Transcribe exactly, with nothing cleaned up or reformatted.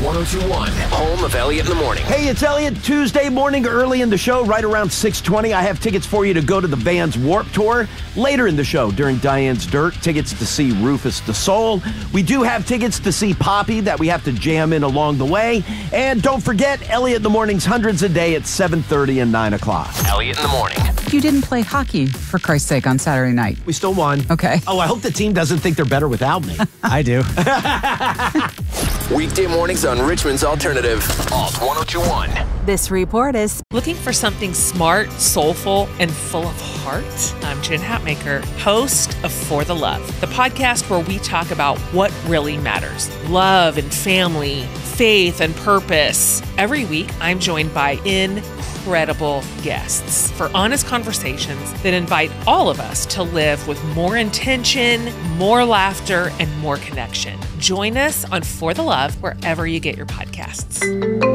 one oh two point one, home of Elliot in the morning. Hey, it's Elliot. Tuesday morning, early in the show, right around six twenty. I have tickets for you to go to the Vans Warped Tour. Later in the show, during Diane's Dirt, tickets to see Rufus Du Sol. We do have tickets to see Poppy that we have to jam in along the way. And don't forget, Elliot in the morning's hundreds a day at seven thirty and nine o'clock. Elliot in the morning. You didn't play hockey, for Christ's sake, on Saturday night. We still won. Okay. Oh, I hope the team doesn't think they're better without me. I do. Weekday mornings on Richmond's Alternative. Alt one oh two point one. This report is looking for something smart, soulful, and full of heart? I'm Jen Hatmaker, host of For the Love, the podcast where we talk about what really matters. Love and family, faith and purpose. Every week, I'm joined by incredible guests for honest conversations that invite all of us to live with more intention, more laughter, and more connection. Join us on For the Love wherever you get your podcasts.